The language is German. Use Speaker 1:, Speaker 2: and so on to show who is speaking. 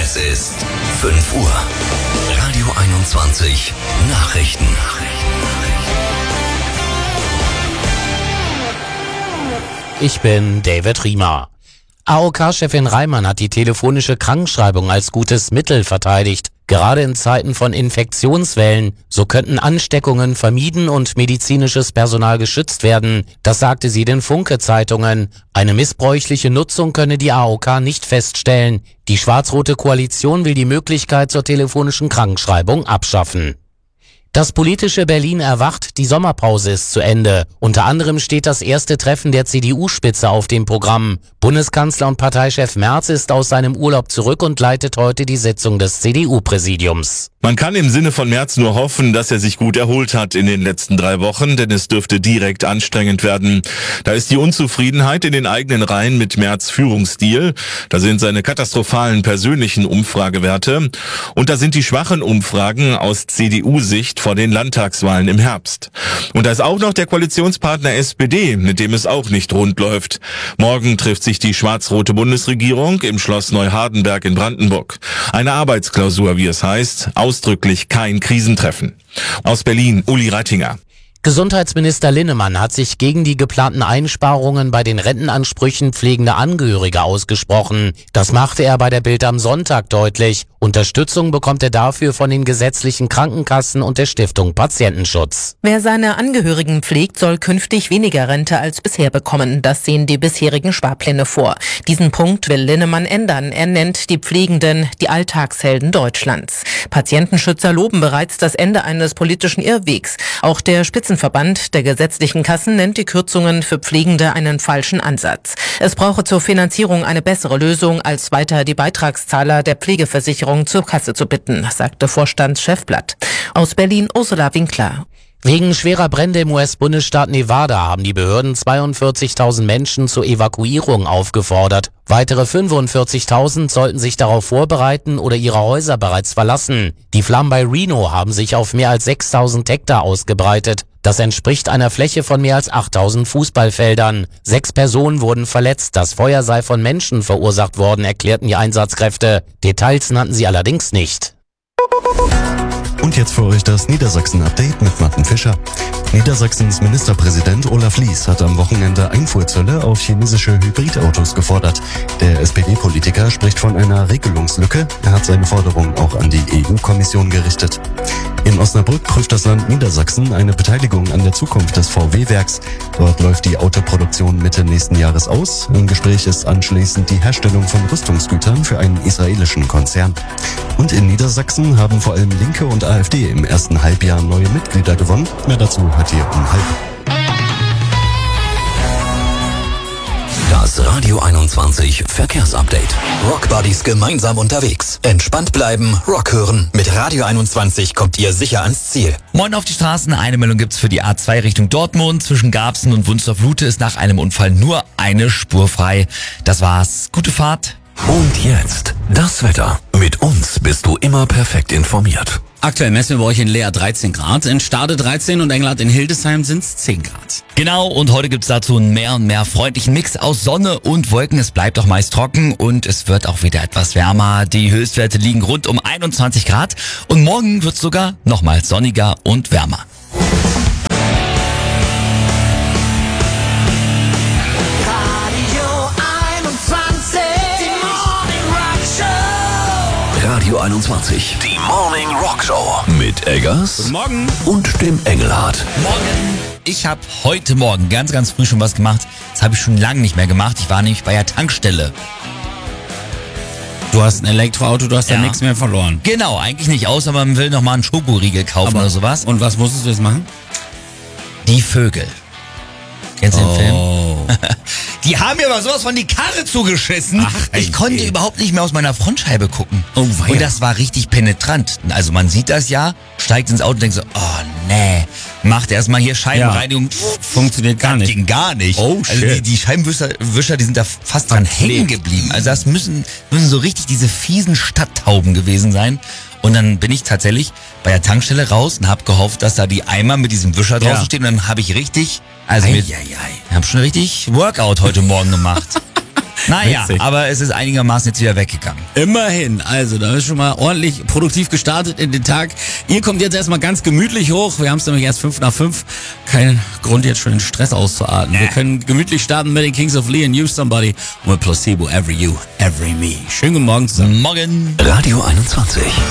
Speaker 1: Es ist 5 Uhr. Radio 21 Nachrichten.
Speaker 2: Ich bin David Riemer. AOK-Chefin Reimann hat die telefonische Krankschreibung als gutes Mittel verteidigt. Gerade in Zeiten von Infektionswellen, so könnten Ansteckungen vermieden und medizinisches Personal geschützt werden. Das sagte sie den Funke-Zeitungen. Eine missbräuchliche Nutzung könne die AOK nicht feststellen. Die schwarz-rote Koalition will die Möglichkeit zur telefonischen Krankschreibung abschaffen. Das politische Berlin erwacht, die Sommerpause ist zu Ende. Unter anderem steht das erste Treffen der CDU-Spitze auf dem Programm. Bundeskanzler und Parteichef Merz ist aus seinem Urlaub zurück und leitet heute die Sitzung des CDU-Präsidiums.
Speaker 3: Man kann im Sinne von Merz nur hoffen, dass er sich gut erholt hat in den letzten 3 Wochen, denn es dürfte direkt anstrengend werden. Da ist die Unzufriedenheit in den eigenen Reihen mit Merz' Führungsstil, da sind seine katastrophalen persönlichen Umfragewerte und da sind die schwachen Umfragen aus CDU-Sicht vor den Landtagswahlen im Herbst. Und da ist auch noch der Koalitionspartner SPD, mit dem es auch nicht rund läuft. Morgen trifft sich die schwarz-rote Bundesregierung im Schloss Neuhardenberg in Brandenburg. Eine Arbeitsklausur, wie es heißt, ausdrücklich kein Krisentreffen. Aus Berlin, Uli Reitinger.
Speaker 2: Gesundheitsminister Linnemann hat sich gegen die geplanten Einsparungen bei den Rentenansprüchen pflegender Angehörige ausgesprochen. Das machte er bei der Bild am Sonntag deutlich. Unterstützung bekommt er dafür von den gesetzlichen Krankenkassen und der Stiftung Patientenschutz.
Speaker 4: Wer seine Angehörigen pflegt, soll künftig weniger Rente als bisher bekommen. Das sehen die bisherigen Sparpläne vor. Diesen Punkt will Linnemann ändern. Er nennt die Pflegenden die Alltagshelden Deutschlands. Patientenschützer loben bereits das Ende eines politischen Irrwegs. Auch der Spitzenverband der gesetzlichen Kassen nennt die Kürzungen für Pflegende einen falschen Ansatz. Es brauche zur Finanzierung eine bessere Lösung, als weiter die Beitragszahler der Pflegeversicherung zur Kasse zu bitten, sagte Vorstandschef Blatt. Aus Berlin Ursula Winkler.
Speaker 2: Wegen schwerer Brände im US-Bundesstaat Nevada haben die Behörden 42.000 Menschen zur Evakuierung aufgefordert. Weitere 45.000 sollten sich darauf vorbereiten oder ihre Häuser bereits verlassen. Die Flammen bei Reno haben sich auf mehr als 6.000 Hektar ausgebreitet. Das entspricht einer Fläche von mehr als 8.000 Fußballfeldern. 6 Personen wurden verletzt. Das Feuer sei von Menschen verursacht worden, erklärten die Einsatzkräfte. Details nannten sie allerdings nicht.
Speaker 5: Und jetzt für euch das Niedersachsen-Update mit Martin Fischer. Niedersachsens Ministerpräsident Olaf Lies hat am Wochenende Einfuhrzölle auf chinesische Hybridautos gefordert. Der SPD-Politiker spricht von einer Regelungslücke. Er hat seine Forderung auch an die EU-Kommission gerichtet. In Osnabrück prüft das Land Niedersachsen eine Beteiligung an der Zukunft des VW-Werks. Dort läuft die Autoproduktion Mitte nächsten Jahres aus. Im Gespräch ist anschließend die Herstellung von Rüstungsgütern für einen israelischen Konzern. Und in Niedersachsen haben vor allem Linke und AfD im ersten Halbjahr neue Mitglieder gewonnen. Mehr dazu hört ihr um 12:30.
Speaker 1: Das Radio 21 Verkehrsupdate. Rockbuddies gemeinsam unterwegs. Entspannt bleiben, Rock hören. Mit Radio 21 kommt ihr sicher ans Ziel.
Speaker 6: Moin auf die Straßen. Eine Meldung gibt's für die A2 Richtung Dortmund. Zwischen Garbsen und Wunstorf-Lute ist nach einem Unfall nur eine Spur frei. Das war's. Gute Fahrt.
Speaker 1: Und jetzt das Wetter. Mit uns bist du immer perfekt informiert.
Speaker 7: Aktuell messen wir bei euch in Leer 13 Grad, in Stade 13 und Englert in Hildesheim sind's 10 Grad.
Speaker 6: Genau, und heute gibt's dazu einen mehr und mehr freundlichen Mix aus Sonne und Wolken. Es bleibt auch meist trocken und es wird auch wieder etwas wärmer. Die Höchstwerte liegen rund um 21 Grad und morgen wird's sogar nochmals sonniger und wärmer.
Speaker 1: Radio 21, die Morning Rock Show mit Eggers.
Speaker 7: Guten Morgen.
Speaker 1: Und dem Engelhardt.
Speaker 6: Morgen. Ich habe heute Morgen ganz früh schon was gemacht. Das habe ich schon lange nicht mehr gemacht. Ich war nämlich bei der Tankstelle.
Speaker 7: Du hast ein Elektroauto, du hast ja nichts mehr verloren.
Speaker 6: Genau, eigentlich nicht, außer man will nochmal einen Schokoriegel kaufen oder sowas.
Speaker 7: Und was musstest du jetzt machen?
Speaker 6: Die Vögel. Kennst du den Film?
Speaker 7: Oh.
Speaker 6: Die haben mir aber sowas von die Karre zugeschissen.
Speaker 7: Ach,
Speaker 6: ich konnte überhaupt nicht mehr aus meiner Frontscheibe gucken.
Speaker 7: Oh, weia.
Speaker 6: Und das war richtig penetrant. Also man sieht das ja, steigt ins Auto und denkt so, oh nee, macht erstmal hier Scheibenreinigung.
Speaker 7: Funktioniert gar nicht.
Speaker 6: Ging gar nicht.
Speaker 7: Oh, shit.
Speaker 6: Also die Scheibenwischer, die sind da fast dran hängen geblieben. Also das müssen so richtig diese fiesen Stadttauben gewesen sein. Und dann bin ich tatsächlich bei der Tankstelle raus und habe gehofft, dass da die Eimer mit diesem Wischer draußen stehen. Und dann habe ich richtig, ich habe schon richtig Workout heute Morgen gemacht. Naja,
Speaker 7: Witzig.
Speaker 6: aber es ist einigermaßen jetzt wieder weggegangen.
Speaker 7: Immerhin, also da ist schon mal ordentlich produktiv gestartet in den Tag. Ihr kommt jetzt erstmal ganz gemütlich hoch. Wir haben es nämlich erst 5:05. Kein Grund jetzt schon den Stress auszuatmen. Wir können gemütlich starten mit den Kings of Leon, You Somebody und mit Placebo, Every You, Every Me. Schönen guten Morgen zusammen.
Speaker 6: Morgen.
Speaker 1: Radio 21.